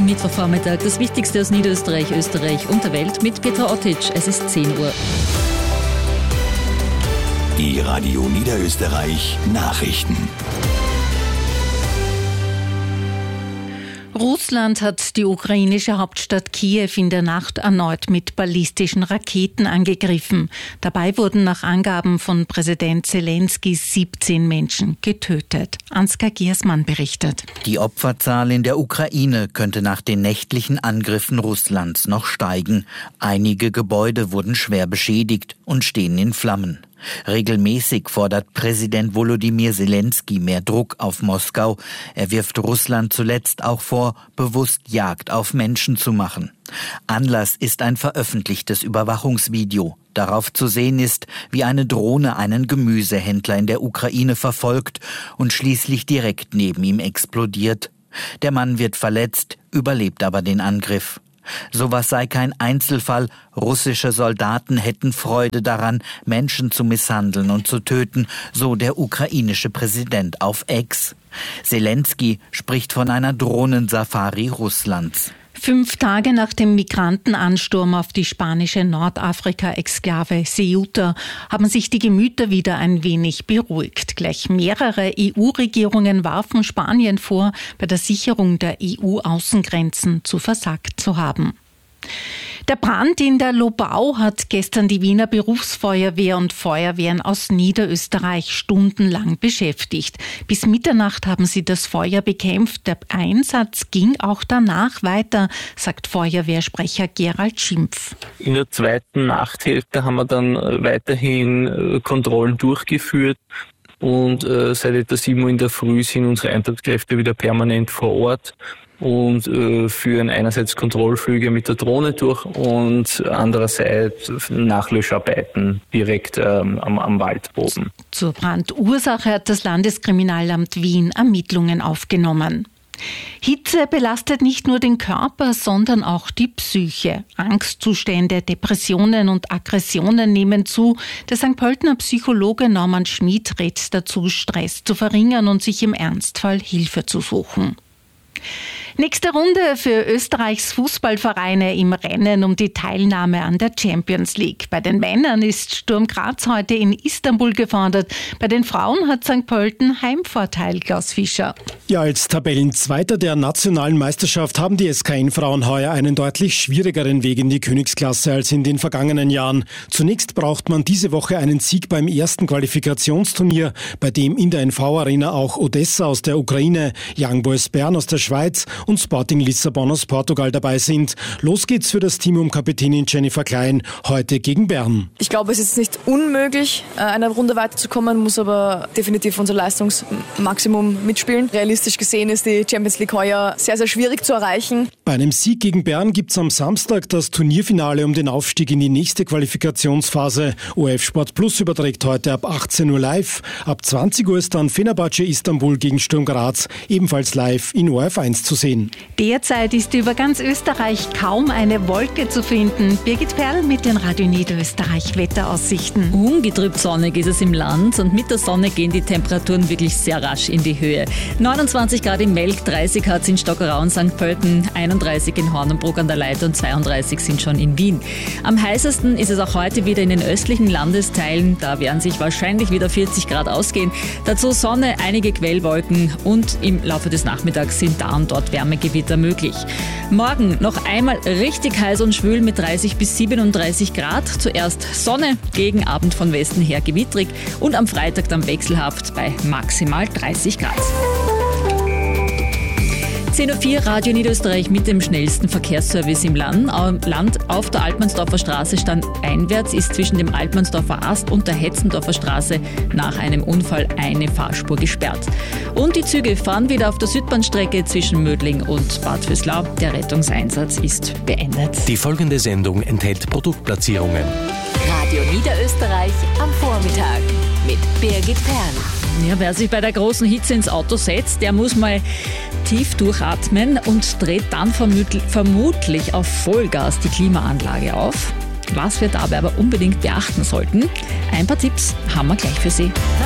Mittwochvormittag. Das Wichtigste aus Niederösterreich, Österreich und der Welt mit Petra Ottic. Es ist 10 Uhr. Die Radio Niederösterreich Nachrichten. Russland hat die ukrainische Hauptstadt Kiew in der Nacht erneut mit ballistischen Raketen angegriffen. Dabei wurden nach Angaben von Präsident Zelensky 17 Menschen getötet. Ansgar Giersmann berichtet. Die Opferzahl in der Ukraine könnte nach den nächtlichen Angriffen Russlands noch steigen. Einige Gebäude wurden schwer beschädigt und stehen in Flammen. Regelmäßig fordert Präsident Volodymyr Zelensky mehr Druck auf Moskau. Er wirft Russland zuletzt auch vor, bewusst Jagd auf Menschen zu machen. Anlass ist ein veröffentlichtes Überwachungsvideo. Darauf zu sehen ist, wie eine Drohne einen Gemüsehändler in der Ukraine verfolgt und schließlich direkt neben ihm explodiert. Der Mann wird verletzt, überlebt aber den Angriff. Sowas sei kein Einzelfall. Russische Soldaten hätten Freude daran, Menschen zu misshandeln und zu töten, so der ukrainische Präsident auf X. Zelensky spricht von einer Drohnensafari Russlands. 5 Tage nach dem Migrantenansturm auf die spanische Nordafrika-Exklave Ceuta haben sich die Gemüter wieder ein wenig beruhigt. Gleich mehrere EU-Regierungen warfen Spanien vor, bei der Sicherung der EU-Außengrenzen zu versagt zu haben. Der Brand in der Lobau hat gestern die Wiener Berufsfeuerwehr und Feuerwehren aus Niederösterreich stundenlang beschäftigt. Bis Mitternacht haben sie das Feuer bekämpft. Der Einsatz ging auch danach weiter, sagt Feuerwehrsprecher Gerald Schimpf. In der zweiten Nachthälfte haben wir dann weiterhin Kontrollen durchgeführt. Und seit etwa 7 Uhr in der Früh sind unsere Einsatzkräfte wieder permanent vor Ort und führen einerseits Kontrollflüge mit der Drohne durch und andererseits Nachlöscharbeiten direkt am Waldboden. Zur Brandursache hat das Landeskriminalamt Wien Ermittlungen aufgenommen. Hitze belastet nicht nur den Körper, sondern auch die Psyche. Angstzustände, Depressionen und Aggressionen nehmen zu. Der St. Pöltener Psychologe Norman Schmid rät dazu, Stress zu verringern und sich im Ernstfall Hilfe zu suchen. Nächste Runde für Österreichs Fußballvereine im Rennen um die Teilnahme an der Champions League. Bei den Männern ist Sturm Graz heute in Istanbul gefordert. Bei den Frauen hat St. Pölten Heimvorteil, Klaus Fischer. Ja, als Tabellenzweiter der nationalen Meisterschaft haben die SKN-Frauen heuer einen deutlich schwierigeren Weg in die Königsklasse als in den vergangenen Jahren. Zunächst braucht man diese Woche einen Sieg beim ersten Qualifikationsturnier, bei dem in der NV-Arena auch Odessa aus der Ukraine, Young Boys Bern aus der Schweiz und Sporting Lissabon aus Portugal dabei sind. Los geht's für das Team um Kapitänin Jennifer Klein heute gegen Bern. Ich glaube, es ist nicht unmöglich, eine Runde weiterzukommen, muss aber definitiv unser Leistungsmaximum mitspielen. Realistisch gesehen ist die Champions League heuer sehr, sehr schwierig zu erreichen. Bei einem Sieg gegen Bern gibt's am Samstag das Turnierfinale um den Aufstieg in die nächste Qualifikationsphase. ORF Sport Plus überträgt heute ab 18 Uhr live. Ab 20 Uhr ist dann Fenerbahce Istanbul gegen Sturm Graz ebenfalls live in ORF 1 zu sehen. Derzeit ist über ganz Österreich kaum eine Wolke zu finden. Birgit Perl mit den Radio Niederösterreich Wetteraussichten. Ungetrübt sonnig ist es im Land und mit der Sonne gehen die Temperaturen wirklich sehr rasch in die Höhe. 29 Grad im Melk, 30 hat es in Stockerau und St. Pölten, 31 in Hornbruck an der Leitha und 32 sind schon in Wien. Am heißesten ist es auch heute wieder in den östlichen Landesteilen. Da werden sich wahrscheinlich wieder 40 Grad ausgehen. Dazu Sonne, einige Quellwolken und im Laufe des Nachmittags sind da und dort Wärmegewitter möglich. Morgen noch einmal richtig heiß und schwül mit 30 bis 37 Grad. Zuerst Sonne, gegen Abend von Westen her gewittrig und am Freitag dann wechselhaft bei maximal 30 Grad. 10.04 Uhr Radio Niederösterreich mit dem schnellsten Verkehrsservice im Land. Auf der Altmannsdorfer Straße standeinwärts ist zwischen dem Altmannsdorfer Ast und der Hetzendorfer Straße nach einem Unfall eine Fahrspur gesperrt. Und die Züge fahren wieder auf der Südbahnstrecke zwischen Mödling und Bad Vöslau. Der Rettungseinsatz ist beendet. Die folgende Sendung enthält Produktplatzierungen. Radio Niederösterreich am Vormittag mit Birgit Perl. Ja, wer sich bei der großen Hitze ins Auto setzt, der muss mal tief durchatmen und dreht dann vermutlich auf Vollgas die Klimaanlage auf. Was wir dabei aber unbedingt beachten sollten, ein paar Tipps haben wir gleich für Sie.